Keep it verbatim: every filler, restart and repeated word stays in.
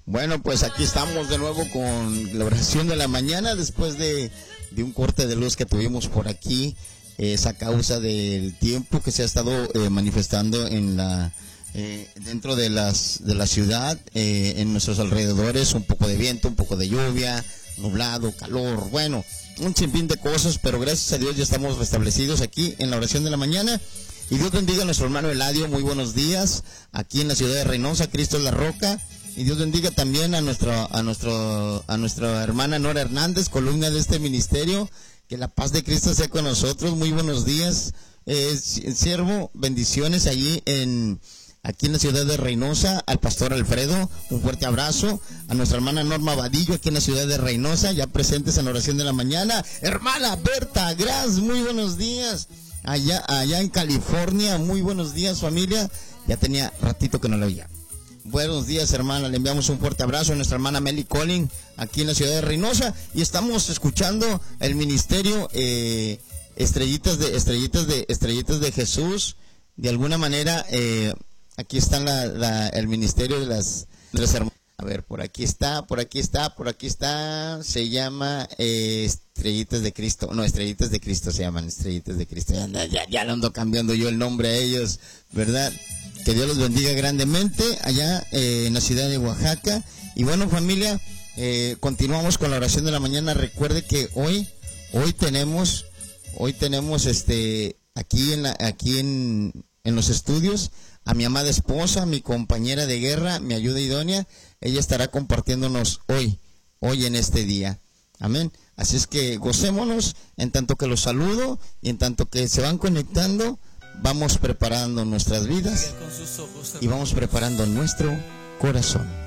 Bueno, pues aquí estamos de nuevo con la oración de la mañana después de, de un corte de luz que tuvimos por aquí. Es a causa del tiempo que se ha estado eh, manifestando en la eh, dentro de las de la ciudad, eh, en nuestros alrededores, un poco de viento, un poco de lluvia, nublado, calor, bueno, un sinfín de cosas, pero gracias a Dios ya estamos restablecidos aquí en la oración de la mañana. Y Dios bendiga a nuestro hermano Eladio, muy buenos días, aquí en la ciudad de Reynosa, Cristo es la roca. Y Dios bendiga también a nuestro, a nuestro, a nuestra hermana Nora Hernández, columna de este ministerio. Que la paz de Cristo sea con nosotros. Muy buenos días, eh, siervo, bendiciones allí en, aquí en la ciudad de Reynosa, al pastor Alfredo, un fuerte abrazo, a nuestra hermana Norma Vadillo aquí en la ciudad de Reynosa, ya presentes en la oración de la mañana, hermana Berta Gras, muy buenos días, allá, allá en California, muy buenos días familia, ya tenía ratito que no la veía. Buenos días, hermana, le enviamos un fuerte abrazo a nuestra hermana Meli Collin, aquí en la ciudad de Reynosa, y estamos escuchando el ministerio eh, Estrellitas de Estrellitas de Estrellitas de Jesús. De alguna manera, eh, aquí está la, la, el ministerio de las, de las hermanas. A ver, por aquí está, por aquí está, por aquí está, se llama eh, Estrellitas de Cristo, no, Estrellitas de Cristo se llaman, Estrellitas de Cristo, ya, ya, ya lo ando cambiando yo el nombre a ellos, ¿verdad? Que Dios los bendiga grandemente allá eh, en la ciudad de Oaxaca. Y bueno, familia, eh, continuamos con la oración de la mañana. Recuerde que hoy, hoy tenemos, hoy tenemos este, aquí en la, aquí en, en los estudios, a mi amada esposa, mi compañera de guerra, mi ayuda idónea. Ella estará compartiéndonos hoy, hoy en este día. Amén. Así es que gocémonos en tanto que los saludo y en tanto que se van conectando. Vamos preparando nuestras vidas y vamos preparando nuestro corazón.